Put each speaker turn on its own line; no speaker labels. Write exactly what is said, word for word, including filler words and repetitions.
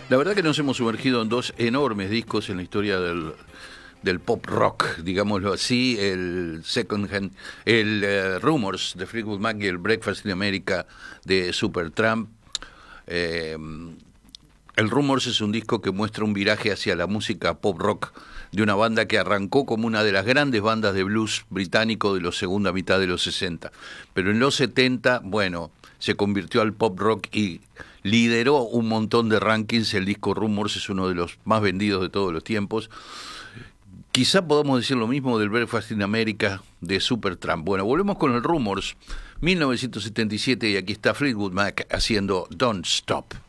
La verdad que nos hemos sumergido en dos enormes discos en la historia del, del pop rock, digámoslo así, el Second Hand, el uh, Rumors de Fleetwood Mac y el Breakfast in America de Supertramp. Eh, el Rumors es un disco que muestra un viraje hacia la música pop rock de una banda que arrancó como una de las grandes bandas de blues británico de la segunda mitad de los sesenta. Pero en los setenta, bueno, se convirtió al pop rock y lideró un montón de rankings. El disco Rumors es uno de los más vendidos de todos los tiempos. Quizá podamos decir lo mismo del Breakfast in America de Supertramp. Bueno, volvemos con el Rumors, mil novecientos setenta y siete, y aquí está Fleetwood Mac haciendo Don't Stop.